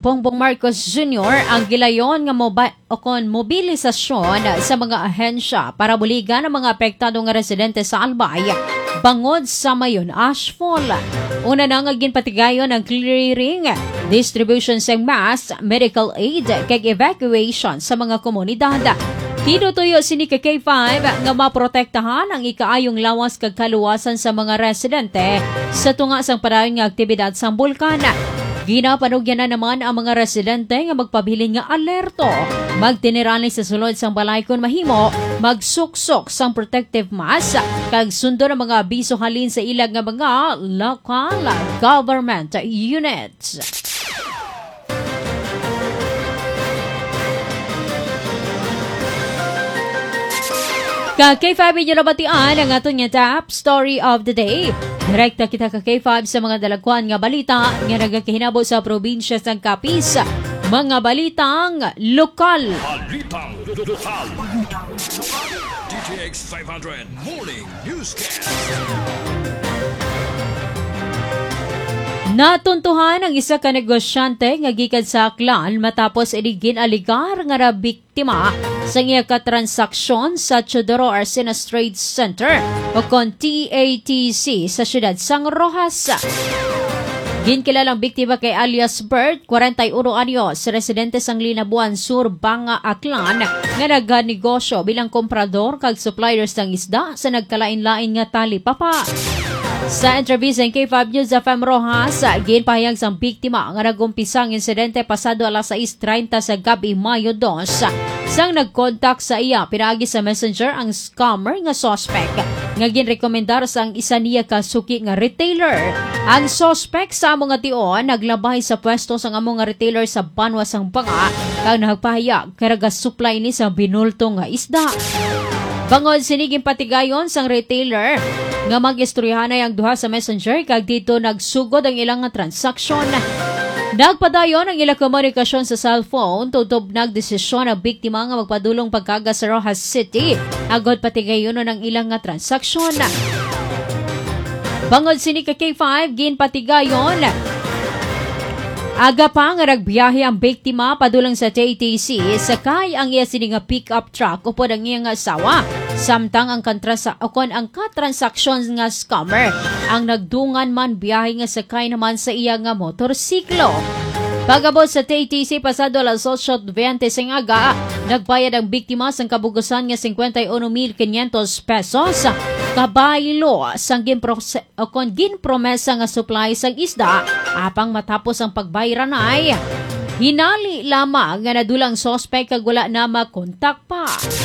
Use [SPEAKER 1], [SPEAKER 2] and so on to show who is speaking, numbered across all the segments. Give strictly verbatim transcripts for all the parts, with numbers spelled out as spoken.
[SPEAKER 1] Bongbong Marcos Junior ang gilayon nga mobi- o kon mobilisasyon sa mga ahensya para buligan ang mga apektado nga residente sa Albay bangod sa mayon ashfall. Una na nga ginpatigayon ang clearing, distribution sa mass, medical aid kag evacuation sa mga komunidad. Tinutuyo sini ka K five nga maprotektahan ang ikaayong lawas kag kaluwasan sa mga residente sa tunga sang padayon nga aktibidad sa bulkan. Ginapanugyan na naman ang mga residente nga magpabilin nga alerto, magtinirani sa sulod sang balay kon mahimo, magsuksok sang protective mask, kag sundo ng mga abiso halin sa ilang nga mga local government units. Ka K five inyo nabatian ang aton nga top story of the day. Direkta kita ka K five sa mga dalagkuan nga balita nga nagakahinabo sa probinsya sang Capiz. Mga balitang lokal.
[SPEAKER 2] Balitang lokal. D T X five hundred Morning Newscast.
[SPEAKER 1] Natuntuhan ang isa ka negosyante nga gikan sa Aklan matapos iligin aligar nga ra biktima sa iya ka transaksyon sa Chodoro Arcenas Trade Center o kon T A T C sa siyudad sang Rojas. Ginkilalang biktima kay alias Bert, forty-one anyos, residente sang Linabuan Sur, Banga, Aklan, nga nagnegosyo bilang komprador kag supplier sang isda sa nagkalain-lain nga talipapa. Sa interview sa K five News F M Rojas, ginpahayag sang biktima nga nagumpisang insidente pasado alas sais treinta sa gabi Mayo two. Sang nagkontak sa iya pinaagi sa messenger ang scammer nga suspect nga ginrekomendar sang isa niya ka suki nga retailer. Ang suspect sa among nga tion naglabay sa pwesto sang among nga retailer sa Banwa sang Banga kag nagpahayag karaga supply ni sa binulto nga isda. Bangod siniging patigayon sang retailer nga mag-istoryahanay ang duha sa messenger kag dito nagsugod ang ilang nga transaksyon. Nagpadayon ang ilang komunikasyon sa cellphone tutob nagdesisyon ang biktima nga magpadulong pagkaga sa Rojas City agod patigayon ang ilang nga transaksyon. Bangod sini ka K five ginpatigayon aga pa nga nagbiyahe ang biktima padulang sa T A T C sakay ang iya sini nga pick-up truck upod ang iya nga asawa. Samtang ang kantrasa o kon ang katransaksyon nga scammer ang nagdungan man biyahe nga sakay naman sa iya nga motorsiklo. Pagabot sa T A T C pasado alas eight twenty sing aga, nagbayad ang biktima sang kabugusan nga fifty-one thousand five hundred pesos. Kabaylo sang ginprose o kon ginpromesa nga supply sang isda apang matapos ang pagbayranay. Hinali lamang nga nadulang suspect kag wala na makontak pa.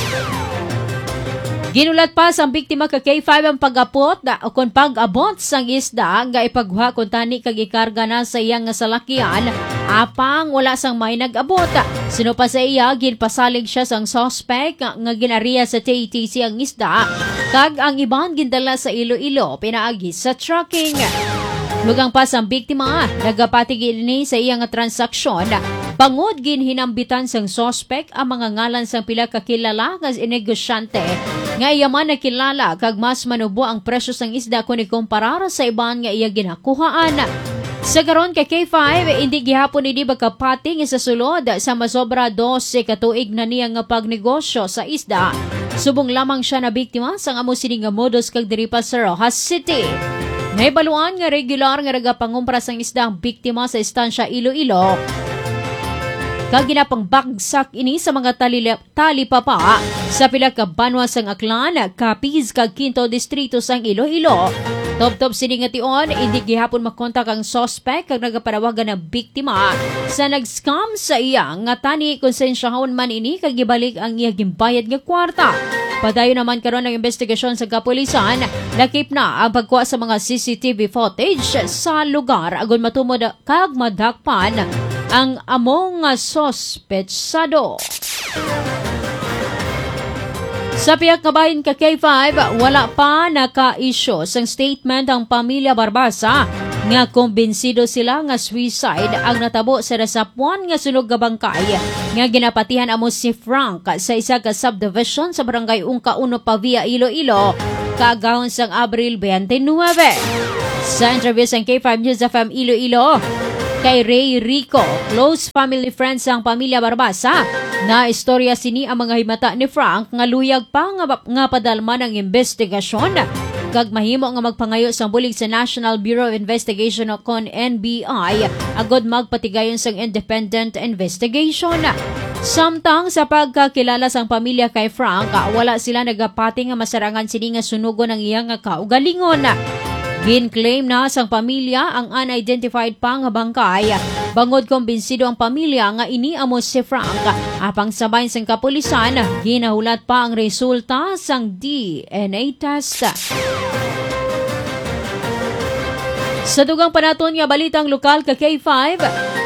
[SPEAKER 1] Ginulat pa sa biktima ka K five ang pag-apot o kon pag-abot sang isda nga ipagwa kun tani kag ikarga na sa iyang nga salakyan apang wala sang may nag-abot. Sino pa sa iya ginpasalig siya sang suspect nga ginariya sa T A T C ang isda kag ang iban gindala sa Iloilo pinaagi sa trucking. Lugang pa sa biktima nagapatigil ni sa iyang nga transaksyon. Bangod ginhinambitan sang suspect ang mga ngalan sang pila ka kilala nga negosyante nga iya man nakilala kag mas manubo ang presyo sang isda kung ikumparar sa iban nga iya ginakuhaan. Sa karon ka K five, hindi gihapon ini magkapating sa sulod sa masobra twelve katuig na niya nga pagnegosyo sa isda. Subong lamang siya na biktima sang amo sini nga modus kag diri pa sa Rojas City. Naibaluan nga regular nga nagapangumpra sang isda ang biktima sa istansya Iloilo. Kag ginapang-bagsak ini sa mga talipapa sa pila ka banwa sang Aklan, Capiz kag Quinto Distrito sang Iloilo. Top-top sini nga tion, hindi gihapon makontak ang suspect kag nagapanawagan ng biktima sa nag-scam sa iya nga tani konsensyahon man ini kag gibalik ang iya gimbayad nga kwarta. Padayon naman karon ang investigasyon sa kapulisan, nakip na ang pagkuha sa mga C C T V footage sa lugar agon matumod kag madakpan ang among sospetsado. Sa piyak nga bahin ka K five, wala pa naka-issue sang statement ang pamilya Barbasa nga kumbinsido sila nga suicide ang natabo sa nasapuan nga sunog nga bangkay nga ginapatihan amo si Frank sa isa ka subdivision sa barangay Ungka uno Pavia, Iloilo kaagahon sang Abril twenty-nine. Sa interview sa K five News F M Iloilo, kay Ray Rico. Close family friends ang pamilya Barbasa. Na istorya sini ang mga himata ni Frank nga luyag pa nga, nga padalman ng investigasyon. Kag mahimo nga magpangayo sa bulig sa National Bureau of Investigation o kon N B I agod magpatigayon sang independent investigation. Samtang sa pagkakilala sang pamilya kay Frank, wala sila nagapati nga masarangan sini nga sunugo ng iyang nga kaugalingon. Gin-claim na sang pamilya ang unidentified pa nga bangkay. Bangod kumbinsido ang pamilya nga iniamos si Frank. Apang sabay sang kapulisan, ginahulat pa ang resulta sang D N A test. Sa dugang panaton nga balitang lokal ka K five,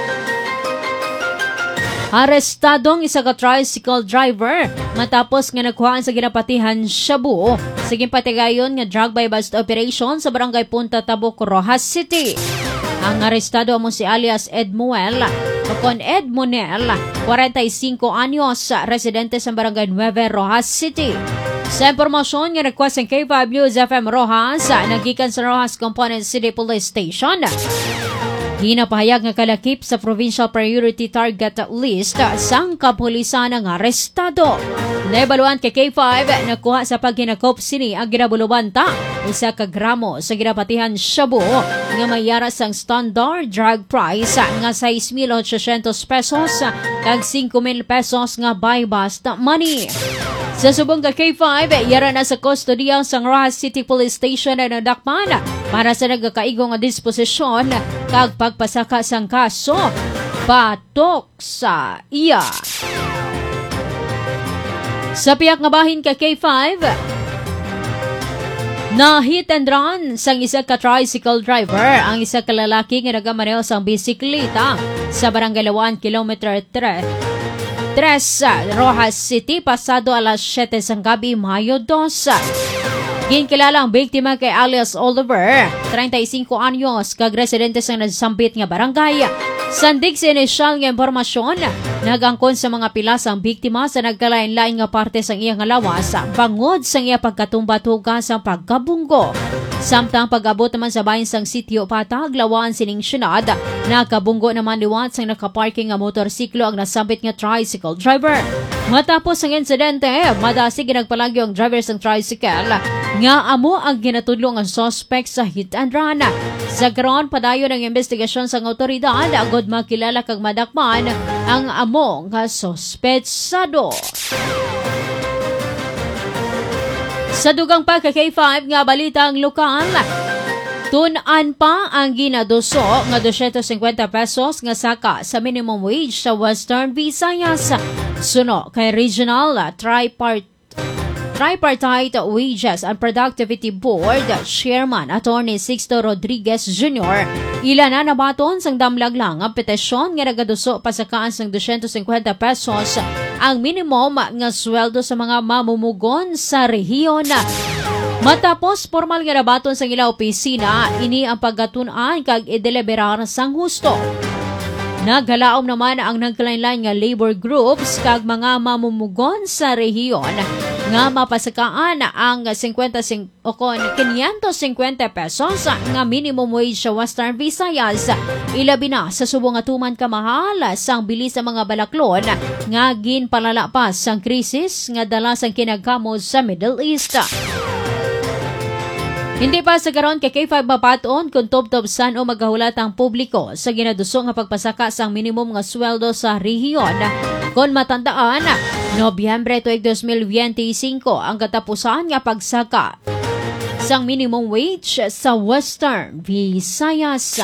[SPEAKER 1] arestadong isa ka tricycle driver matapos nga nagkuhaan sa ginapatihan Shabu sa ginpatigayon nga drug by bust operation sa barangay Punta Tabuk, Rojas City. Ang arestado mo si alias Edmuel o kon Edmonel, forty-five anyos, residente sa barangay Nueve, Rojas City. Sa impormasyon nga nagkuha sa K five News F M Rojas, nagikan sa Rojas Component City Police Station. Ginapahayag nga kalakip sa Provincial Priority Target List sang kapulisan ng arestado. Naibaluan kay K five, nakuha sa paghinakop sini ang ginabulubanta isa ka gramo sa ginapatihan Shabu nga mayara sang standard drug price nga six mil eight hundred pesos kag five mil pesos nga buy bust money. Sa subong ka K five, yara na sa kustodiya sa Rojas City Police Station na nadakpan para sa nagkakaigong nga disposisyon kag pagpasaka sang kaso patok sa iya. Sa piyak nga bahin ka K five, na hit and run sang isa ka tricycle driver ang isa ka lalaki nga nagamaneho sang bisikleta sa barangay Lawan, kilometer three. Tres, Rojas City, pasado alas siyete sang gabi, Mayo two. Ginkilala ang biktima kay alias Oliver, thirty-five anyos, kag residente sang nasambit nga barangay. Sandig sa inisyal nga impormasyon, nagangkon sa mga pilas ang biktima sa nagkalain-lain nga parte sang iyang lawas, bangod sang iya pagkatumba-tuga sa pagkabunggo. Samtang pag-abot naman sa bayan sang sitio Patag, Lawaan sining syunad, nakabunggo naman liwat sang nakaparking nga motorsiklo ang nasambit nga tricycle driver. Matapos ang insidente, madasig ginagpalagyo ang driver sang tricycle nga amo ang ginatudlo ang suspect sa hit and run. Sa karon padayon ang investigasyon sang otoridad agod makilala kag madakpan ang amo nga suspetsado. Sa dugang pa ka K five nga balitang lokal, tun-an pa ang ginaduso nga two hundred fifty pesos nga saka sa minimum wage sa Western Visayas. Suno kay Regional Tripart Tripartite Wages and Productivity Board Chairman Attorney Sixto Rodriguez Junior, ila na nabaton sang damlag lang ang petisyon nga nagaduso pasakaan sang two hundred fifty pesos ang minimum nga sweldo sa mga mamumugon sa rehiyon. Matapos formal nga nabaton sang ila opisina, ini ang paggatun-an kag ideliberar sang husto. Naghalaom naman ang nagkalain-lain nga labor groups kag mga mamumugon sa rehiyon nga mapasakaan ang fifty o kon five hundred fifty pesos nga minimum wage sa Western Visayas. Ilabi na sa subong atuman kamahal sang bilis sa mga balaklon nga ginpalala pa sang krisis nga dala sang kinagkamo sa Middle East. Hindi pa sa karon kay K five mapaton kung tub-tubsan o magahulat ang publiko sa ginaduso nga pagpasaka sang minimum nga sweldo sa rehiyon. Kung matandaan, Nobyembre tuig twenty twenty-five ang katapusan nga pagsaka sang minimum wage sa Western Visayas.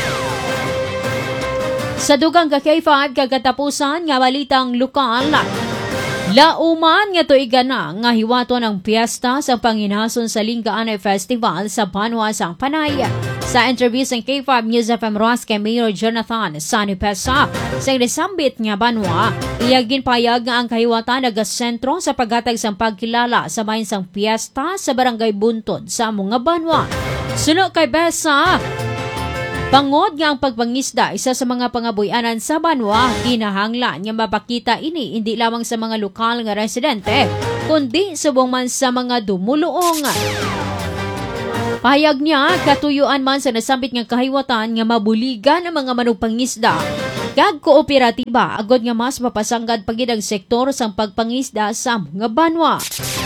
[SPEAKER 1] Sa dugang ka K five kagatapusan nga balitang lokal, lauman nga tuiga na nga hiwato ng piyesta sa panginason sa Lingaanay Festival sa Banwa sang Panay. Sa interview sa K five News F M Ross kay Mayor Jonathan Sanipesa sa nisambit nga Banwa, iyagin payag nga ang kahiwatan nagasentro sa paghatag sang pagkilala sa bahin sang piyesta sa Barangay Buntod sa mga Banwa. Suno kay Besa, bangod nga ang pagpangisda isa sa mga pangabuyanan sa Banwa, kinahanglan nga mapakita ini hindi lamang sa mga lokal nga residente kundi subong man sa mga dumuluong. Pahayag niya, katuyuan man sa nasambit nga kahiwatan nga mabuligan ang mga manugpangisda kag kooperatiba agod nga mas mapasanggad pagid ang sektor sang pagpangisda sa mga banwa.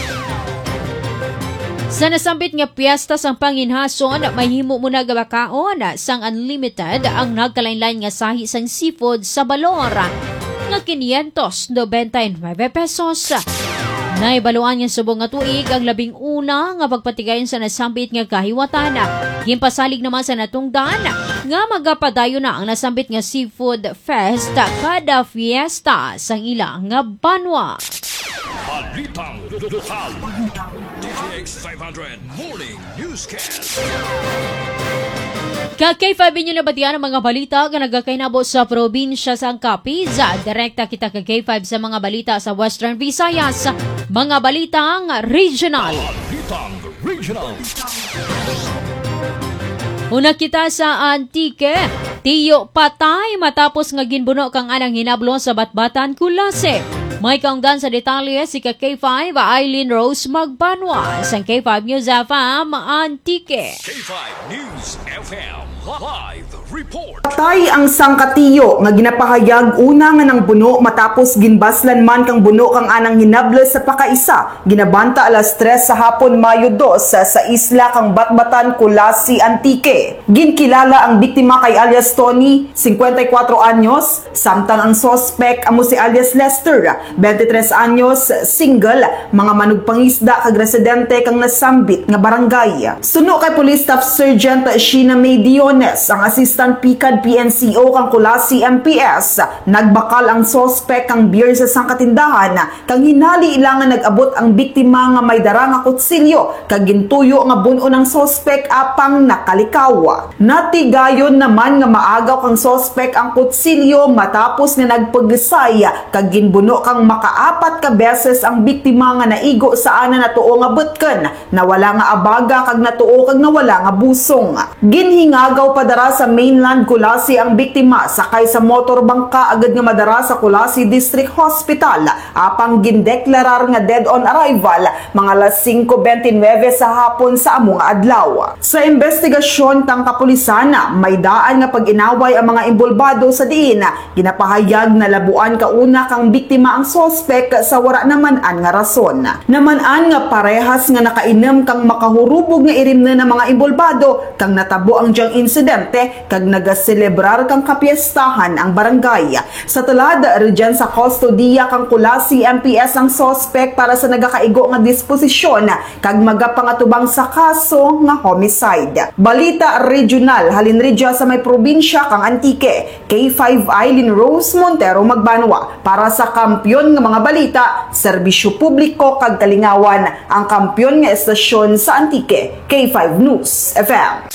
[SPEAKER 1] Sa nasambit nga piyesta sang panginhason, mahimo muna gabakaon sang unlimited ang nagkalain-lain nga sahi sang seafood sa balor nga quinientos ninety-nine pesos. Naibaluan nga subong nga tuig ang labing una nga pagpatigayon sa nasambit nga kahiwatan. Gimpasalig naman sa natungdan nga magapadayon na ang nasambit nga Seafood Fest kada fiesta sang ilang nga banwa.
[SPEAKER 2] Balitang lokal. D T X five hundred Morning Newscast.
[SPEAKER 1] Ka K five inyo nabatian ang mga balita nga nagakainabo sa probinsya sa Capiz. Direkta kita ka K five sa mga balita sa Western Visayas. Mga balitang regional.
[SPEAKER 2] Balitang Regional.
[SPEAKER 1] Una kita sa Antique. Tiyo patay matapos nga ginbuno kang anang hinablo sa Batbatan, Kulase. May kaungdan sa detalye si ka K five Eileen Rose Magbanwa sa K five News F M Antique.
[SPEAKER 2] K five News F M Live Report.
[SPEAKER 3] Patay ang sangkatiyo nga ginapahayag una nga nang buno matapos ginbaslan man kang buno kang anang hinablo sa pakaisa. Ginabanta alas tres sa hapon Mayo dos sa, sa isla kang Batbatan, Kulasi, Antique. Ginkilala ang biktima kay alias Tony, fifty-four anyos, samtang ang suspect amo si alias Lester, twenty-three anyos, single, mga manugpangisda kag residente kang nasambit nga barangay. Suno kay Police Staff Sergeant Sheena May Diones, ang Assistant P C A D P N C O kang Kulasi M P S, nagbakal ang suspect kang beer sa sangkatindahan kang hinali ilangan nag-abot ang biktima nga may dara nga kutsilyo kag gintuyo nga buno ng suspect apang nakalikaw. Natigayon naman nga maagaw kang suspect ang kutsilyo matapos nga nagpagsay kag ginbuno kang makaapat ka beses ang biktima nga naigo sa ana natuo nga butken, nawala nga abaga kag natuo kag nawala nga busong. Ginhingagaw padara sa mainland Kulasi ang biktima sakay sa motor bangka agad nga madara sa Kulasi District Hospital apang gindeklarar nga dead on arrival mga alas cinco twenty-nine sa hapon sa among adlaw. Sa investigasyon tang kapulisan, may daan nga pag-inaway ang mga imbolbado sa diin. Ginapahayag na labuan kauna kang biktima ang suspect sa wala naman an nga rason. Naman-an nga parehas nga nakainom kang makahurubog nga irimna ng mga imbolbado kang natabo ang diyang insidente kag nagaselebrar kang kapiestahan ang barangay. Sa tulad, riyan sa kustodiya kang Kulasi M P S ang suspect para sa nagakaigo nga disposisyon kag magapangatubang sa kaso nga homicide. Balita regional, halin ridya sa may probinsya kang Antique. K five Eileen Rose Montero Magbanwa para sa kampyon nga mga balita, serbisyo publiko kag kalingawan, ang kampyon nga estasyon sa Antique. K five News F M.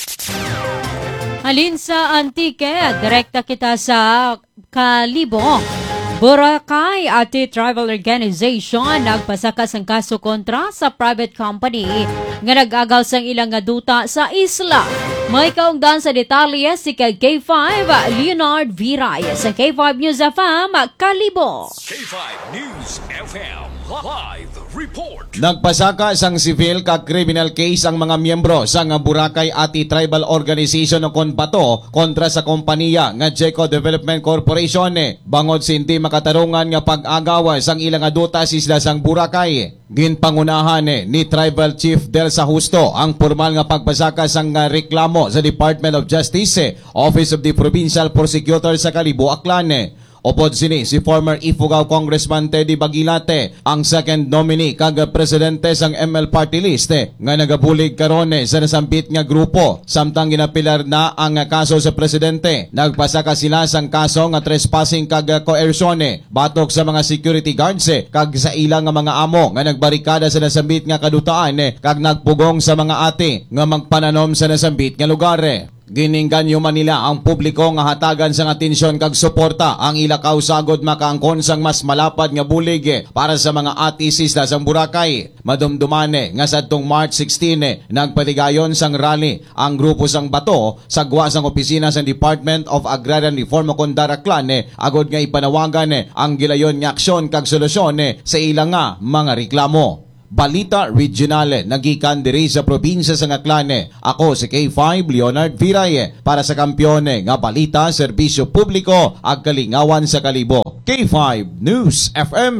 [SPEAKER 1] Halin sa Antique, direkta kita sa Kalibo. Boracay Ati Travel Organization nagpasakas ang kaso kontra sa private company nga nag-agaw sang ilang nga duta sa isla. May kaungdan sa detalye si K five Leonard Viray sa K five News F M Kalibo.
[SPEAKER 2] K five News F M Live Report.
[SPEAKER 4] Nagpasaka sang civil kag criminal case ang mga miyembro sa nga Boracay Ati Tribal Organization o konbato kontra sa kompanya nga Jeco Development Corporation bangod sinti makatarungan nga pag-agaw sang ilang aduta sa isla sang Boracay. Ginpangunahan ni Tribal Chief Del Sahusto ang formal nga pagpasaka sang reklamo sa Department of Justice, Office of the Provincial Prosecutor sa Kalibo, Aklan. Upod sini si former Ifugao Congressman Teddy Bagilate, ang second nominee kag presidente sang M L Party List nga nagabulig karon sa nasambit nga grupo. Samtang ginapilar na ang kaso sa presidente, nagpasaka sila sang kaso nga trespassing kag coercion batok sa mga security guards kag sa ilang nga mga amo nga nagbarikada sa nasambit nga kadutaan kag nagpugong sa mga ate nga magpananom sa nasambit nga lugar. Giningganyo man nila ang publiko nga hatagan sang atensyon kag suporta ang ilakaw sagod makaangkon sang mas malapad nga bulig para sa mga atisis sa Boracay. Madumdumane nga sadtong March sixteen nagpatigayon sang rally ang grupo sang bato sa gwa sang opisina sang Department of Agrarian Reform o Kondaraklan agod nga ipanawagan ang gilayon nga aksyon kag solusyon sa ilang nga mga reklamo. Balita Regional nagikan diri sa probinsya sa Ngaclane. Ako si K five Leonard Viray para sa Kampiyon nga balita, serbisyo publiko ag kalingawan sa kalibo. K five News F M.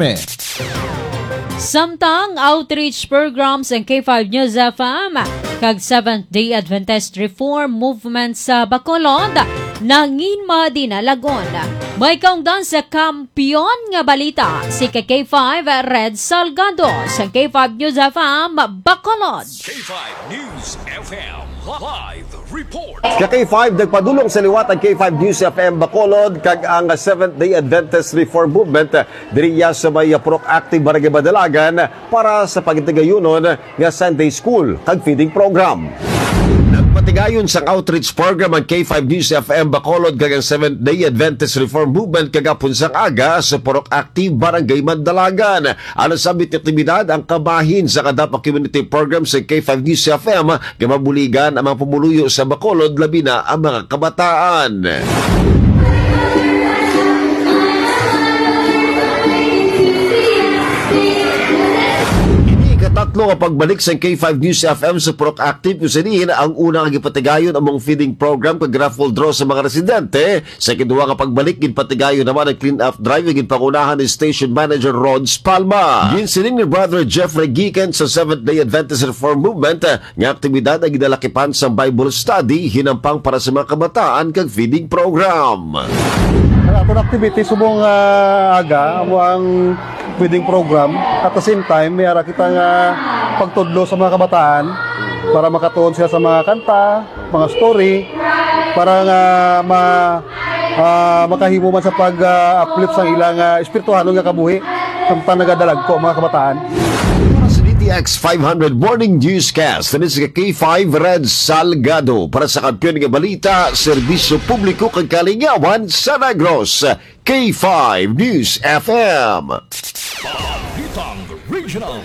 [SPEAKER 1] Samtang outreach programs ng K five News F M kag Seventh-day Adventist Reform Movement sa Bacolod nanginma din na lagon. May kaungdan sa Kampiyon nga balita si K five Red Salgado sa K five News F M Bacolod.
[SPEAKER 2] K five News F M Live Report.
[SPEAKER 5] Ka K five nagpadulong sa liwat ang K five News F M Bacolod kag ang Seventh-day Adventist Reform Movement diriya sa may Proactive Barangay Badalagan para sa pagtigayunon nga Sunday School kag feeding program. Nagpatigayon sa outreach program ang K five News F M Bacolod kag ang Seventh-day Adventist Reform Movement kagapon sang aga sa Proactive Barangay Badalagan. Ano sa aktibidad ang kabahin sa kadapa community program sa K five News F M nga mabuligan ang mga pumuluyo sa Bacolod labi na ang mga kabataan. Tatlo nga pagbalik sa K five News F M sa Proactive kusinihin ang unang gipatigayon among feeding program kag raffle draw sa mga residente. Sa ikaduha nga pagbalik ginpatigayon naman ang clean up drive ginpangunahan ni Station Manager Rods Palma. Ginsining ni Brother Jeffrey Giken sa Seventh-day Adventist Reform Movement nga aktibidad ang gidalakipan sa Bible study hinampang para sa mga kabataan kag feeding program.
[SPEAKER 6] Atong activity subong uh, aga amo ang feeding program. At the same time, may ara kita nga pagtudlo sa mga kabataan para makatuon sila sa mga kanta, mga story, para nga ma, uh, makahimo man sa pag-uplift uh, sa ilang uh, espirituhan nga kabuhi samtang nagadalag ko mga kabataan.
[SPEAKER 5] Sa D T X five hundred Morning Newscast, this is K five Red Salgado para sa Kampiyon nga balita, serbisyo publiko kag kalingawan sa Negros. K five News F M.
[SPEAKER 2] Balitang Regional.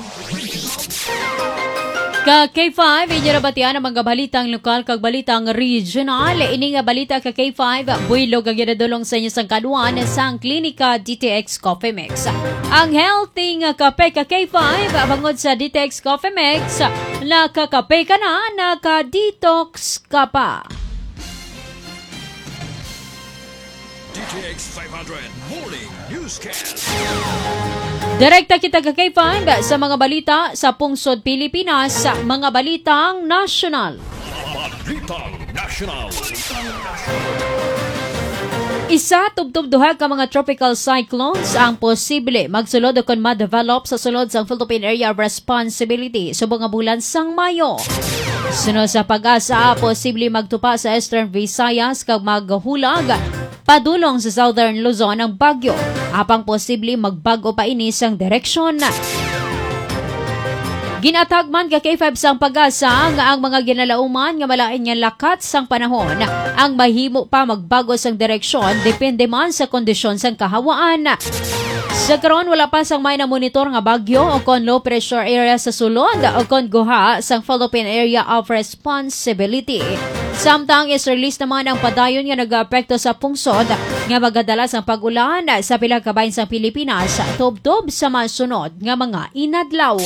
[SPEAKER 1] Ka K five, inyo nabatian ang mga balitang lokal kag balitang regional. Ini nga balita ka K five, builog ang ginadulong sa inyo sang kaduan sang Klinika D T X Coffee Mix. Ang healthy nga kape ka K five, bangod sa D T X Coffee Mix, nakakape ka na, naka-detox ka pa.
[SPEAKER 2] D T X five hundred Morning Newscast.
[SPEAKER 1] Direkta kita ka K five sa mga balita sa pungsod Pilipinas, sa mga balitang national.
[SPEAKER 2] Balitang National.
[SPEAKER 1] Isa tubtub duha ka mga tropical cyclones ang posible magsulod o kon ma-develop sa sulod sang Philippine Area of Responsibility subong nga bulan sang Mayo. Sunod sa pag-asa, posible magtupa sa Eastern Visayas kag maghulag padulong sa Southern Luzon ang bagyo. Apang posible magbago pa ini sang direksyon. Ginatag man ka K five sang pag-asa nga ang mga ginalauman nga malain nga lakat sang panahon ang mahimo pa magbago sang direksyon depende man sa kondisyon sang kahawaan. Sa karon wala pa sang may na monitor nga bagyo o kon low pressure area sa sulod o kon guha sang Philippine Area of Responsibility. Samtang is-release naman ang padayon nga nag-aapekto sa pungsod nga magadalas ang pag-ulan sa pila ka bahin sa Pilipinas tubtob sa masunod nga mga inadlaw.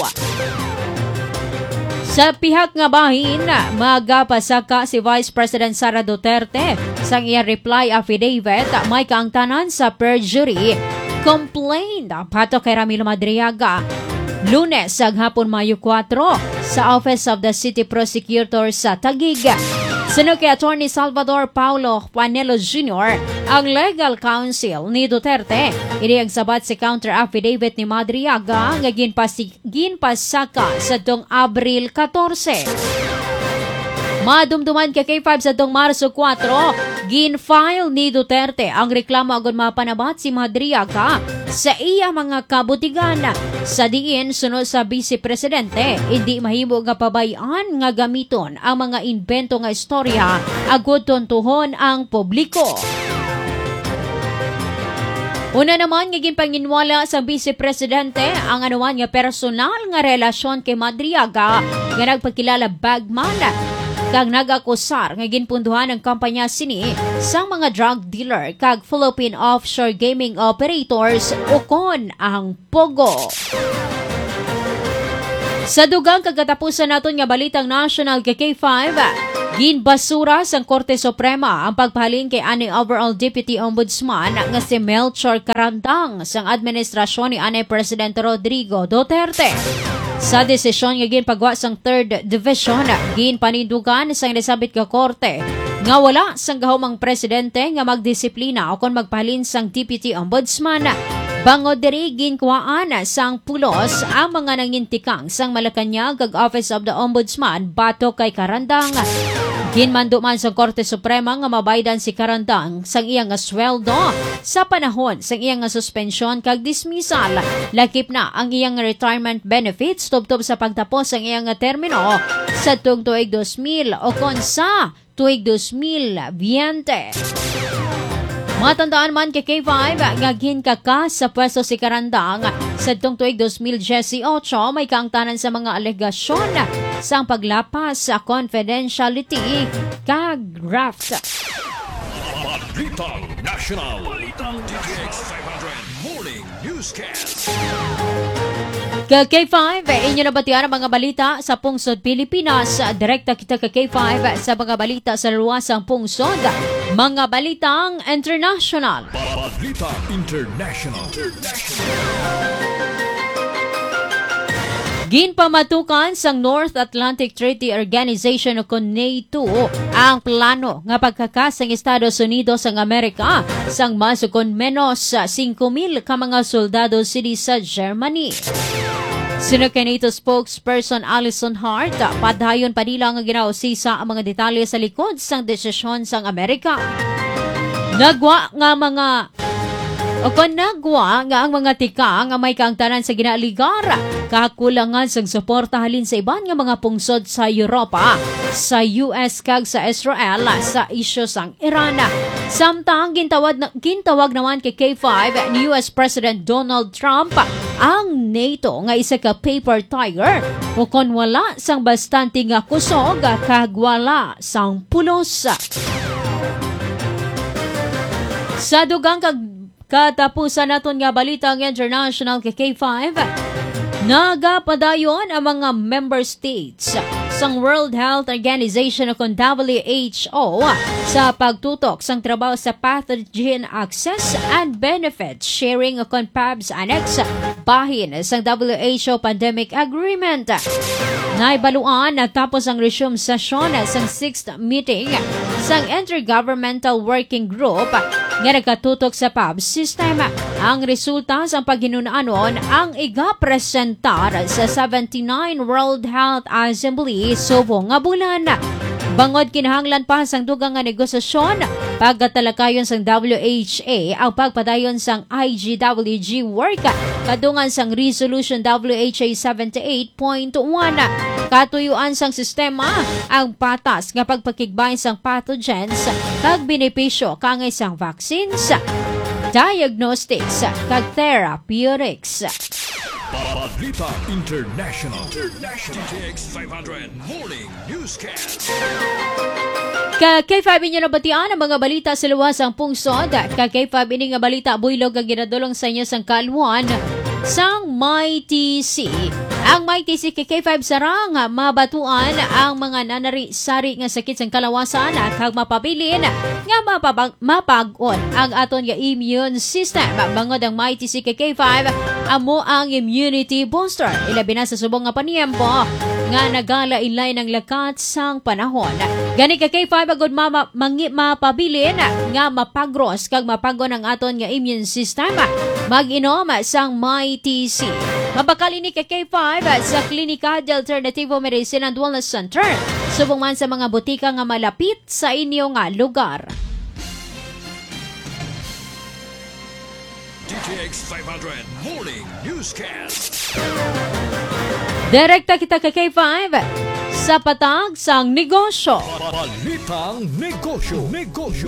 [SPEAKER 1] Sa pihak nga bahin, magapasaka si Vice President Sara Duterte sang iya reply affidavit may kaangtanan sa perjury complaint pato kay Ramilo Madriaga. Lunes sa hapon Mayo four sa Office of the City Prosecutor sa Taguig. Sunod kay Attorney Salvador Paulo Juanelo Junior, ang legal counsel ni Duterte. Ini ang sabat si counter affidavit ni Madriaga nga ginpasi, ginpasaka sa dong Abril fourteen. Madumduman ka K five sa dong Marso four, gin-file ni Duterte ang reklamo agon mapanabat si Madriaga sa iya mga kabutigan. Sa diin, sunod sa Vice Presidente, hindi mahimo nga pabayan nga gamiton ang mga invento nga istorya agud tuntuhon ang publiko. Una naman nga ginpanginwala sa Vice Presidente ang anuman nga personal nga relasyon kay Madriaga nga nagpakilala bagman kag nag-akusar nga ginpunduhan ang kampanya sini sang mga drug dealer kag Philippine offshore gaming operators ukon ang Pogo. Sa dugang kagatapusan naton nga balitang national kay K five, ginbasura sang Korte Suprema ang pagpahalin kay ani overall Deputy Ombudsman nga si Melchor Carandang sang administrasyon ni ani Presidente Rodrigo Duterte. Sa desisyon nga ginpagwa sang third Division, ginpanindugan sang nasabit ka korte nga wala sang gahumang presidente nga magdisiplina o kon magpahalin sang Deputy Ombudsman. Bangod diri ginkuhaan sang pulos ang mga nangintikang sang Malacañang kag Office of the Ombudsman batok kay Carandang. Ginmando man sa Korte Suprema nga mabaydan si Carandang sang iyang nga sweldo sa panahon sang iyang nga suspensyon kag dismissal. Lakip na ang iyang retirement benefits tubtob sa pagtapos sang iyang nga termino sa tuig tuig two thousand o kon sa tuig two thousand twenty. Matandaan man kay K five, ngaghin kaka sa pwesto si Carandang sa tong tuig two thousand eighteen, may kaangtanan sa mga alegasyon sa paglapas sa confidentiality kag graft.
[SPEAKER 2] Balitang National. Balitang D T X five hundred Morning Newscast.
[SPEAKER 1] Ka K five, inyo nabatian ang mga balita sa pungsod Pilipinas. Direkta kita ka K five sa mga balita sa luwasang pungsod. Mga balitang international.
[SPEAKER 2] Balitang International.
[SPEAKER 1] Ginpamatukan sang North Atlantic Treaty Organization o NATO ang plano nga pagkakas sang Estados Unidos ang Amerika sang masukon menos five mil ka mga soldado sidi sa Germany. Sino kay NATO spokesperson Alison Hart, padayon pa nila nga ginausisa ang mga detalye sa likod sang desisyon sang Amerika. Nagwa nga mga o kung nagwa nga ang mga tika nga may kaangtanan sa ginaligar, kakulangan sang suporta halin sa iban nga mga pungsod sa Europa, sa U S kag sa Israel sa isyu sang Iran. Samtang gintawag, na, gintawag naman kay K five ni U S President Donald Trump ang NATO nga isa ka paper tiger o kon wala sang bastante nga kusog kag wala sang pulos. Sa dugang kag katapusan naton nga balitang international kay K five, nagapadayon ang mga member states sang World Health Organization o kon W H O sa pagtutok sang trabaho sa Pathogen Access and Benefit Sharing o kon P A B S Annex bahin sang W H O Pandemic Agreement. Naibaluan natapos ang resume session sang sixth meeting sang Intergovernmental Working Group nga nagkatutok sa P A B S system. Ang resulta sa paghinunaanon ang iga-presentar sa seventy-nine World Health Assembly subong nga bulan. Bangod kinahanglan pa sang dugang nga negosasyon pagkatalakayon sang W H A ang pagpadayon sang I G W G work kadungan sang Resolution W H A seventy-eight point one. Katuyuan sang sistema ang patas nga pagpakigbay sang pathogens kag benepisyo kangay sang vaccines, diagnostics kag therapeutics.
[SPEAKER 2] Balitang International. D T X five hundred Morning Newscast.
[SPEAKER 1] Ka K five inyo nabatian ang mga balita sa luwasang pungsod. Ka K five ini nga balita buylog ang ginadulong sa inyo sang kalwan sang Mighty C. Ang Mighty C K K five sarang mabatuan ang mga nanari-sari nga sakit sang kalawasan at kag mapabilin nga mapabag, mapag-on ang aton nga immune system. Bangod ang Mighty C K K five amo ang immunity booster. Ilabi na sa subong nga paniyempo nga nagala-ilay ng lakat sang panahon. Gani ka K five agud mama mangi mapabilin nga mapagros kag mapagon ang aton nga immune system. Mag-inom sang Mighty C. Mabakal ini kay K five sa Klinika de Alternativo Medicine and Wellness Center. Subong man sa mga butika nga malapit sa inyo nga lugar.
[SPEAKER 2] D T X five hundred Morning Newscast.
[SPEAKER 1] Direkta kita kay K five sa patag sang negosyo.
[SPEAKER 2] Balitang Negosyo. Negosyo.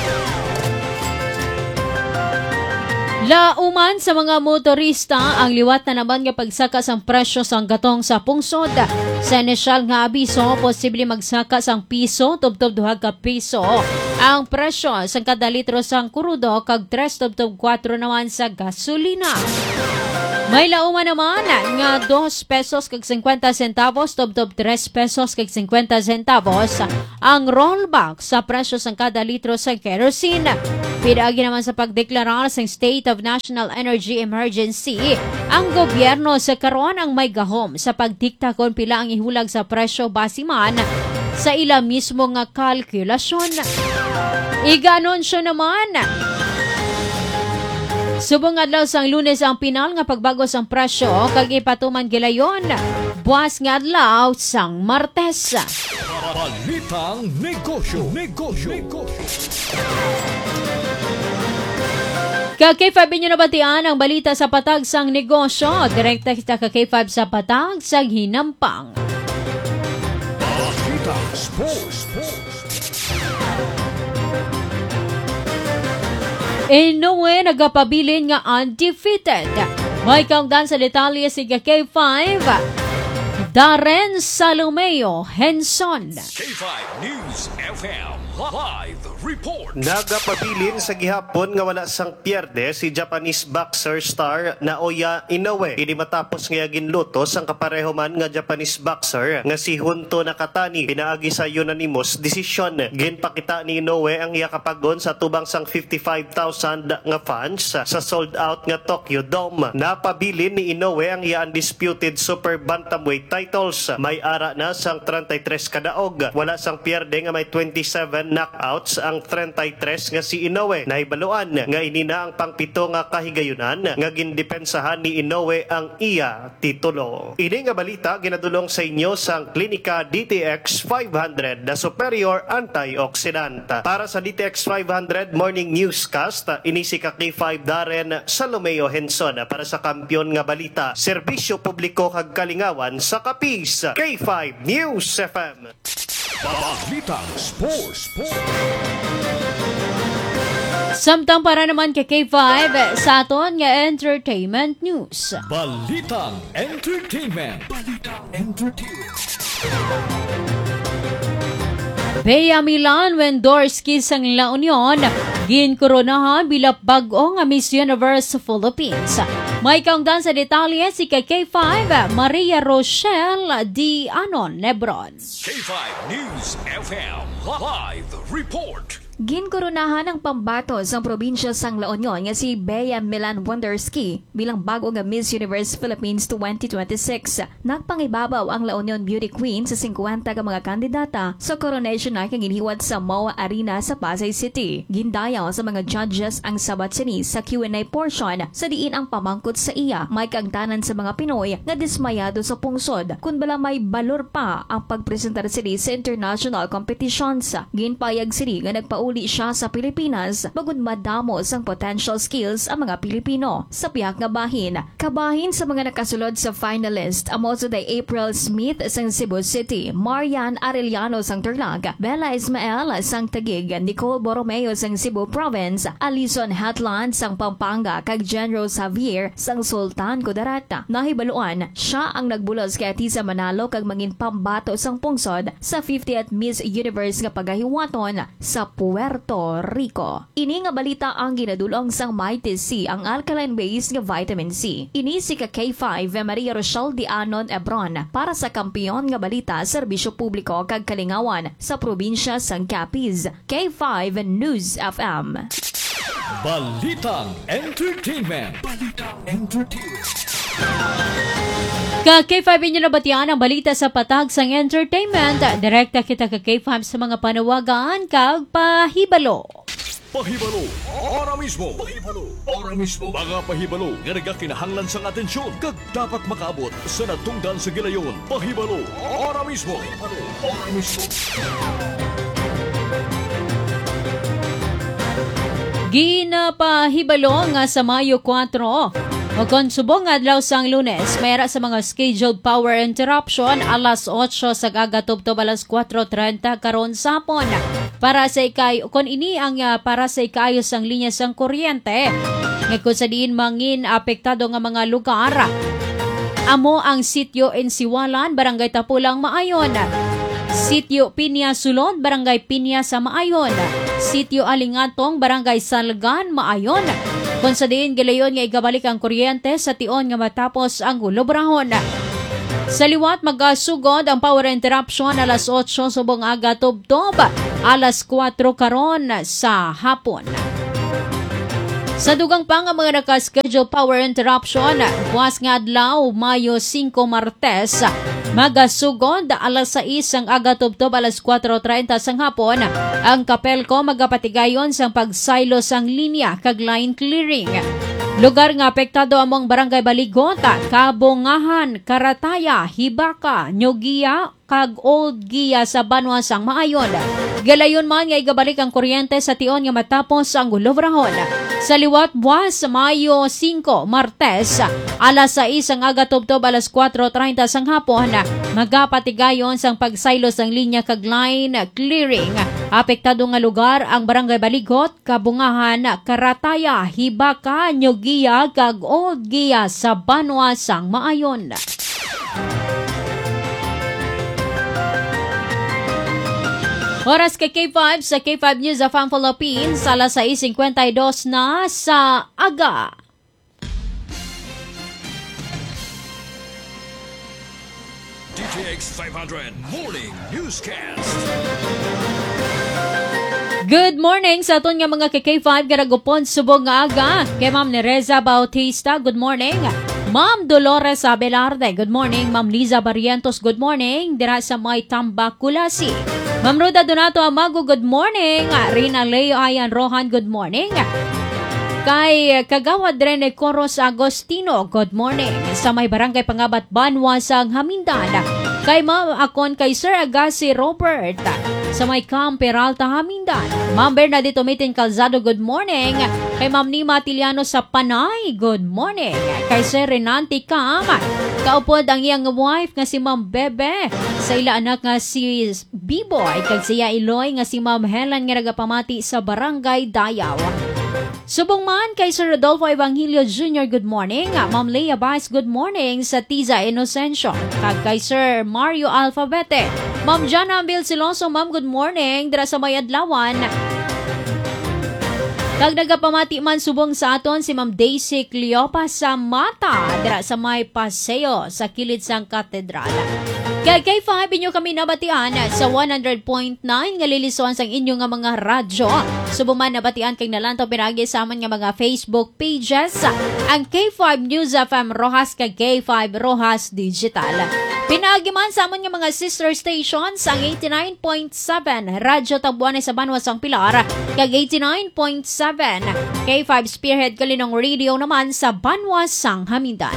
[SPEAKER 1] Lauman sa mga motorista ang liwat na naman nga pagsaka sang presyo sang gatong sa pungsod. Sa inisyal nga abiso, posible magsaka sang piso tubtob duha ka piso ang presyo sang kada litro sang kurudo kag tres tubtob kwatro naman sa gasolina. May lauman naman nga dos pesos kag fifty centavos, tubtob tres pesos kag fifty centavos ang rollback sa presyo sang kada litro sa kerosene. Pinaagi naman sa pagdeklarar sa State of National Energy Emergency ang gobyerno sa karon ang may gahom sa pagdikta kung pila ang ihulag sa presyo basiman sa ila mismo nga kalkulasyon. Iganunsyo naman subong adlaw sang Lunes ang pinal nga pagbago sang presyo kag ipatuman gilayon buwas nga adlaw sang Martes.
[SPEAKER 2] Balitang Negosyo. Negosyo. Negosyo.
[SPEAKER 1] Ka K five inyo nabatian ang balita sa patag sang negosyo. Direkta kita ka K five sa patag sang hinampang.
[SPEAKER 2] Balitang Sports.
[SPEAKER 1] Inoue nagapabilin nga undefeated. May countdown sa detalye si K five. Darren Salomeo Henson.
[SPEAKER 2] K five News F M Live Report.
[SPEAKER 7] Nagapabilin sa gihapon nga wala sang pierde si Japanese boxer star Naoya Inoue. Ini matapos nga ginluto sang kapareho man nga Japanese boxer nga si Junto Nakatani. Pinaagi sa unanimous decision. Ginpakita ni Inoue ang iya kapagon sa tubang sang fifty-five thousand nga fans sa sold out nga Tokyo Dome. Napabilin ni Inoue ang iya undisputed super bantamweight titles. May ara na sang thirty-three kadaog. Wala sang pierde nga may twenty-seven knockouts ang thirty-three nga si Inoue. Naibaluan nga inina ang pangpito nga kahigayunan nga gindepensahan ni Inoue ang iya titulo. Ini nga balita ginadulong sa inyo sang Klinika D T X five hundred, the superior antioxidant. Para sa D T X five hundred Morning Newscast, ini si K five Darren Salomeo Henson para sa Kampiyon nga Balita, serbisyo publiko kag kalingawan sa Kapis. K five News F M.
[SPEAKER 2] Balitang Sports.
[SPEAKER 1] Samtang para naman kay K five sa aton nga entertainment news.
[SPEAKER 2] Balitang Entertainment. Balitang Entertainment.
[SPEAKER 1] Bea Milan Wendorski sang La Union ginkoronahan bilang bag-o nga Miss Universe Philippines. May countdown sa detalye si K five Maria Rochelle D. Anon Lebron.
[SPEAKER 2] K five News F M Live Report.
[SPEAKER 8] Ginkoronahan ang pambato sa probinsya sang La Union nga si Bea Milan Wonderski bilang bago nga Miss Universe Philippines twenty twenty-six. Nagpangibabaw ang La Union Beauty Queen sa fifty ka mga kandidata sa coronation na kang inihiwat sa M O A Arena sa Pasay City. Gindayaw sa mga judges ang sabat sini sa Q and A portion sa diin ang pamangkot sa iya. May kangtanan sa mga Pinoy nga dismayado sa pungsod kung bala may balor pa ang pagpresentar sini sa international competitions. Ginpayag sini nga nagpauli siya sa Pilipinas bagod madamos ang potential skills ang mga Pilipino sa piyak nga bahin. Kabahin sa mga nakasulod sa finalist amo sa day April Smith sang Cebu City, Marian Arellano sang Tarlac, Bella Ismael sang Taguig, Nicole Borromeo sang Cebu Province, Alison Hatlan sang Pampanga kag General Xavier sang Sultan Kudarat. Nahibaluan siya ang nagbulos kay Atisa Manalo kag mangin pambato sang pungsod sa fiftieth Miss Universe nga pagahiwaton sa Puerto Rico. Ini nga balita ang ginadulong sang Mighty C, ang alkaline base nga vitamin C. Ini si K five Maria Rochelle D. Anon Lebron para sa Kampiyon nga Balita, serbisyo publiko kag kalingawan sa probinsya sang Capiz. K five News F M.
[SPEAKER 2] Balitang Entertainment. Balitang Entertainment.
[SPEAKER 1] Ka K five inyo nabatian ang balita sa patag sang entertainment. Direkta kita ka K five sa mga panawagan kag pahibalo.
[SPEAKER 2] Pahibalo, ora mismo. Pahibalo, ora mismo. Mga pahibalo nga nagakinahanglan sang atensyon kag dapat makaabot sa natungdan sa gilayon. Pahibalo, ora mismo. Pahibalo, ora mismo.
[SPEAKER 1] Ginapahibalo nga sa Mayo four o konsubong adlaw sang Lunes, mayra sa mga scheduled power interruption alas eight sa gagatubtob alas four thirty karon sapon. Para sa ikay, kung ini ang uh, para sa ikayos ang linya sang kuryente, nga kung sa diin mangin apektado nga mga lugar. Amo ang sitio Insiwalan, Barangay Tapulang, Maayon. Sitio Pinya Sulod, Barangay Pinya sa Maayon. Sitio Alingatong, Barangay Salgan, Maayon. Kung sa diin gilayon nga igabalik ang kuryente sa tion nga matapos ang lubrahon. Sa liwat magasugod ang power interruption alas otso subong aga tubtob, alas kwatro karon sa hapon. Sa dugang pa nga mga nakaschedule power interruption, buwas nga adlaw Mayo singko Martes, magasugod alas sais ang aga tubtob alas kwatro treinta sang hapon. Ang Kapelco magapatigayon sang pagsaylo sang linya kag line clearing. Lugar nga apektado among barangay Baligot, Kabungahan, Karataya, Hibaka, Nyogia, kag Old Gia sa Banwa sang Maayon. Galayon man nga igabalik ang kuryente sa tion nga matapos ang lubrahon. Sa liwat buwas Mayo singko Martes, alas sais ang aga tubtob alas kwatro treinta sang hapon, magapatigayon sang pagsaylo sang linya kag line clearing. Apektado nga lugar ang barangay Baligot, Kabungahan, Karataya, Hibaka, Nyogia kag Old Gia sa Banwa sang Maayon. Oras kay K five sa K five News of ang Philippines, alas sais singkwentadós na sa aga.
[SPEAKER 2] D T X five hundred Morning Newscast.
[SPEAKER 1] Good morning sa aton nga mga K five garagupon subong nga aga. Kay Ma'am Nereza Bautista, good morning. Ma'am Dolores Abelarde, good morning. Ma'am Liza Barrientos, good morning. Dira sa may Tambakulasi. Ma'am Ruda Donato Amago, good morning. Rina Leo Ayan Rohan, good morning. Kay Kagawad Rene Coros Agostino, good morning. Sa may barangay Pangabat Banwa sang Hamindan. Kay Ma'am Akon kay Sir Agassi Robert sa may Camp Peralta Hamindan. Ma'am Bernadette Umitin Calzado, good morning. Kay Ma'am Nima Tiliano sa Panay, good morning. Kay Sir Renante Cam, kaupod ang iyang wife nga si Ma'am Bebe, sa ila anak nga si B-Boy, kag siya Iloy nga si Ma'am Helen nga nagapamati sa Barangay Dayaw. Subong man kay Sir Rodolfo Evangelio Junior, good morning. Ma'am Leia Baez, good morning sa Tiza Inocencio. Kag kay Sir Mario Alfabete. Ma'am Jana Ambil Siloso, ma'am, good morning. Dira sa may adlawan. Kag nagapamati man subong sa aton si Ma'am Daisy Cleopa sa Mata, dira sa may Paseo sa kilid sang katedral. Kay K five inyo kami nabatian sa one hundred point nine nga lilisuan sang inyo nga mga radyo. Subong man nabatian kay nalantaw pinagi sa amon nga mga Facebook pages, ang K five News F M Rojas kag K five Rojas Digital. Pinagi man sa amon nga mga sister stations ang eighty-nine point seven Radyo Tabuanay sa Banwa sang Pilar kag eighty-nine point seven K five Spearhead Kalinong Radio naman sa Banwa sang Hamindan.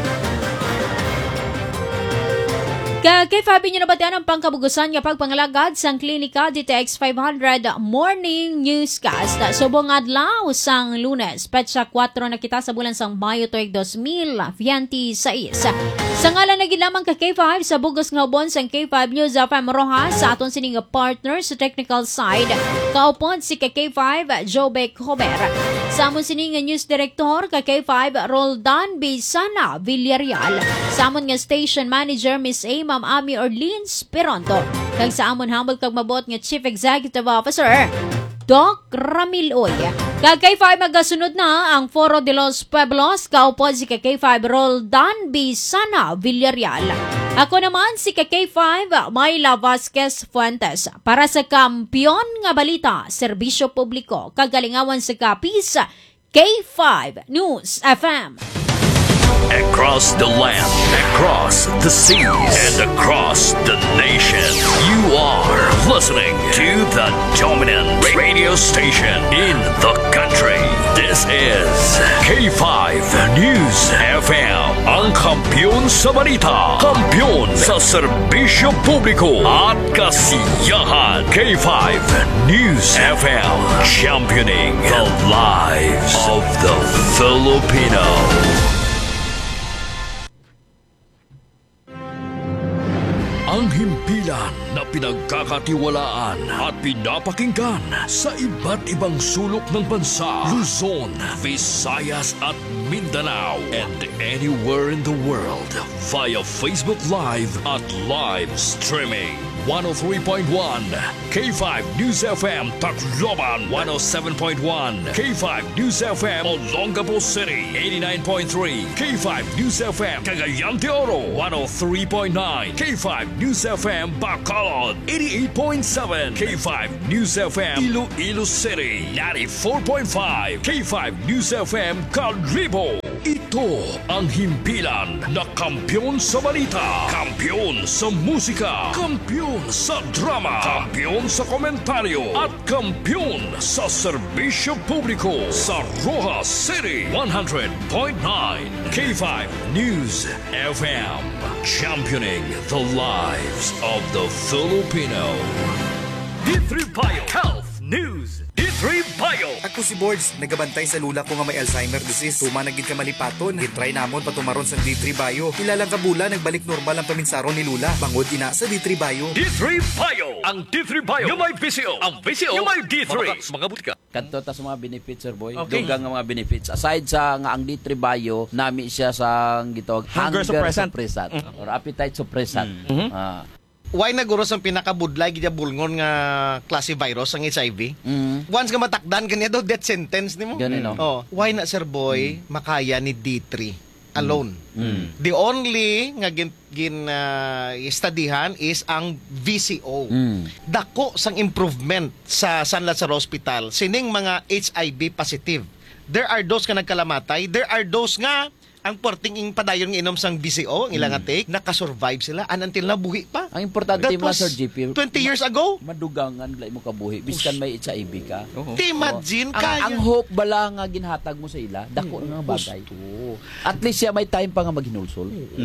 [SPEAKER 1] Kag K five inyo nabatian ang pangkabugusan nga pagpangalagad sang klinika D T X five hundred Morning Newscast. Subong adlaw sang Lunes, petsa kwatro na kita sa bulan sang Mayo tuig two thousand twenty-six. Sa ngalan na lamang ka K five sa bugos nga ubon sang K five News F M Rojas sa aton sining partner sa technical side, kaupon si ka K five Jobek Homer. Sa amon sining news director ka K five Roldan Bisana Villarreal. Sa amon nga station manager Miss A Ma'am Ami Orleans Peronto. Kag sa amon hambol kag mabot nga Chief Executive Officer Doc Ramiloy. Kag K five magasunod na ang Foro de los Pueblos, kaupod si K five Roldan Bisana Villarreal. Ako naman si K five Myla Vasquez Fuentes para sa Kampiyon nga Balita, Serbisyo Publiko, kagalingawan sa Kapis, K five News F M.
[SPEAKER 2] Across the land, across the seas, and across the nation, you are listening to the dominant radio station in the country. This is K five News F M, ang kampiyon sa balita, kampiyon sa serbisyo publiko at kasiyahan. K five News F M, championing the lives of the Filipino. Ang himpilan na pinagkakatiwalaan at pinapakinggan sa iba't ibang sulok ng bansa, Luzon, Visayas at Mindanao, and anywhere in the world via Facebook Live at live streaming. one oh three point one. K five News F M Tacloban one oh seven point one. K five News F M Olongapo City eighty-nine point three. K five News F M Cagayan de Oro one oh three point nine. K five News F M Bacolod eighty-eight point seven. K five News F M Iloilo City ninety-four point five. K five News F M Calribo. Ito ang himpilan na kampyon sa balita, kampyon sa musika, kampyon sa drama, kampyon sa komentaryo, at kampyon sa serbisyo publiko sa Rojas City one hundred point nine. K five News F M, championing the lives of the Filipino. D three Bio Health News. D three Bio.
[SPEAKER 9] Ako si Boards, nagabantay sa lula ko nga may Alzheimer disease. Tuma nagid ka malipaton. Gitry namon patumaron sa D three Bio. Ilalang kabula nagbalik normal ang paminsaron ni Lula. Bangod ina sa D three Bio.
[SPEAKER 2] D three Bio. Ang D three Bio. Yung may B C O. Ang B C O. Yung may D three. Mga butika.
[SPEAKER 10] Kadto ta sa mga benefits, sir boy.
[SPEAKER 2] Okay.
[SPEAKER 10] Dugang nga mga benefits. Aside sa nga ang D three Bio, nami siya sa gitawag
[SPEAKER 11] Hunger suppressant.
[SPEAKER 10] suppressant or appetite suppressant.
[SPEAKER 11] Mhm.
[SPEAKER 10] Ah,
[SPEAKER 11] Why naguros ang pinakabudlay gidya bulngon nga klase virus ang H I V?
[SPEAKER 10] mm,
[SPEAKER 11] Once ka matakdan kanya daw death sentence nimo.
[SPEAKER 10] Ganun, no?
[SPEAKER 11] Oh, why na sir boy makaya ni D three alone?
[SPEAKER 10] mm,
[SPEAKER 11] The only nga gin, gin uh, studyhan is ang V C O.
[SPEAKER 10] mm.
[SPEAKER 11] Dako sang improvement sa San Lazaro Hospital sining mga H I V positive. There are those nga nagkalamatay, there are those nga ang porting ing padayon nga inom sang B C O ang ilang take nakasurvive sila and until nabuhi pa.
[SPEAKER 10] Ang importante
[SPEAKER 11] That
[SPEAKER 10] mo,
[SPEAKER 11] was
[SPEAKER 10] Sir G P,
[SPEAKER 11] twenty years ago.
[SPEAKER 10] madugangan lay mo kabuhi biskan may H I V ka.
[SPEAKER 11] Imagine
[SPEAKER 10] Ang,
[SPEAKER 11] kaya.
[SPEAKER 10] ang hope bala nga ginhatag mo sa ila, dako nga bagay. At least siya may time pa nga maghinulsol.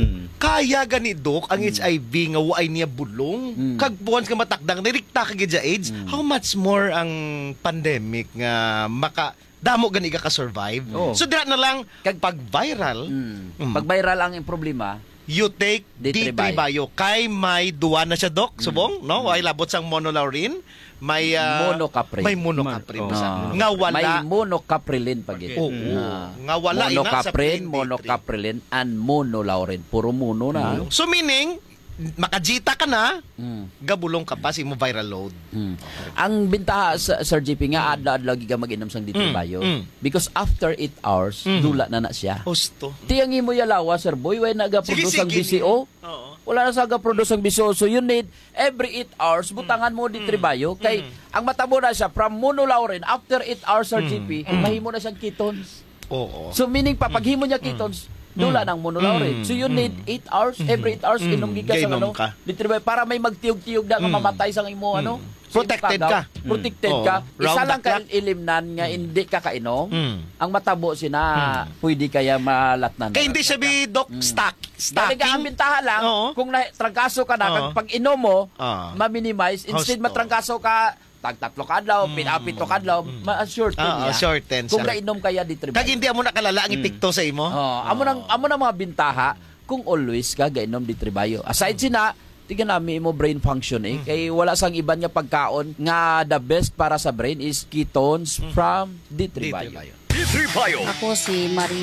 [SPEAKER 11] Kaya gani dok ang H I V nga waay niya bulong.
[SPEAKER 10] Mm.
[SPEAKER 11] Kag once ka matakdang nirikta ka gid sa AIDS, how much more ang pandemic nga maka damo gani ka ka-survive.
[SPEAKER 10] Oo.
[SPEAKER 11] So dira na lang kag pag viral,
[SPEAKER 10] Mm.
[SPEAKER 11] Mm.
[SPEAKER 10] Pag viral ang problema,
[SPEAKER 11] you take
[SPEAKER 10] D three
[SPEAKER 11] D three Bio. Kay may duwa na siya dok, subong, no? Ay labot sang monolaurin, may ah,
[SPEAKER 10] monocaprin.
[SPEAKER 11] may monocaprin
[SPEAKER 10] Ah.
[SPEAKER 11] sa nga wala.
[SPEAKER 10] May monocaprilin pag ito.
[SPEAKER 11] Oo.
[SPEAKER 10] Ah.
[SPEAKER 11] Nga wala ina sa
[SPEAKER 10] monocaprin,
[SPEAKER 11] D three.
[SPEAKER 10] monocaprilin, and monolaurin. Puro mono na.
[SPEAKER 11] So meaning makajita ka na,
[SPEAKER 10] Mm.
[SPEAKER 11] gabulong ka pa si mo viral load.
[SPEAKER 10] Mm. Ang bintaha sa Sir G P nga adlaw-adlaw giga mag-inom sang D three
[SPEAKER 11] Mm,
[SPEAKER 10] Bio
[SPEAKER 11] mm.
[SPEAKER 10] because after eight hours
[SPEAKER 11] Mm.
[SPEAKER 10] dula na na siya.
[SPEAKER 11] Husto.
[SPEAKER 10] Tiyang imo yalawa, Sir Boy, way naga-produce ang B C O.
[SPEAKER 11] Oo.
[SPEAKER 10] Wala na sa ga-produce ang B C O. So you need every eight hours butangan mo D three Bio kay ang matabo na siya from monolaurin after eight hours Sir G P, mahimo na siyang ketones.
[SPEAKER 11] Oo.
[SPEAKER 10] So meaning pa paghimo niya ketones dula ng monolaurin. So you need eight hours, every eight hours inom gigas sa
[SPEAKER 11] Kainom
[SPEAKER 10] ano,
[SPEAKER 11] ka.
[SPEAKER 10] D three Bio para may magtiyog-tiyog na nga mamatay sa imo ano.
[SPEAKER 11] Protected
[SPEAKER 10] Pagaw.
[SPEAKER 11] ka.
[SPEAKER 10] Protected
[SPEAKER 11] Mm.
[SPEAKER 10] ka.
[SPEAKER 11] Oo.
[SPEAKER 10] Isa
[SPEAKER 11] Round
[SPEAKER 10] lang
[SPEAKER 11] the
[SPEAKER 10] ka
[SPEAKER 11] clock.
[SPEAKER 10] ilimnan nga hindi ka kainom.
[SPEAKER 11] Mm.
[SPEAKER 10] Ang matabo sina pwede kaya malatnan.
[SPEAKER 11] Kaya hindi siya bi doc stock
[SPEAKER 10] Dali ka ang
[SPEAKER 11] stocking.
[SPEAKER 10] bintaha lang
[SPEAKER 11] Oo.
[SPEAKER 10] kung na, trangkaso ka na
[SPEAKER 11] Oo.
[SPEAKER 10] kag pag inom mo
[SPEAKER 11] Oo.
[SPEAKER 10] ma-minimize instead
[SPEAKER 11] Husto.
[SPEAKER 10] matrangkaso ka tag tatlo kadlaw, pinapito kadlaw, ma-shorten
[SPEAKER 11] Ah,
[SPEAKER 10] niya.
[SPEAKER 11] shorten,
[SPEAKER 10] Kung
[SPEAKER 11] sir.
[SPEAKER 10] nainom kaya di
[SPEAKER 11] Kag hindi mo nakalala ang epekto sa imo.
[SPEAKER 10] Oh, amo nang amo nang mga bintaha kung always ka gainom di Bio. Aside sina tigan nami mo brain function eh kay wala sang iban nga pagkaon nga the best para sa brain is ketones from D three Bio.
[SPEAKER 2] D three Bio.
[SPEAKER 12] Ako si Maria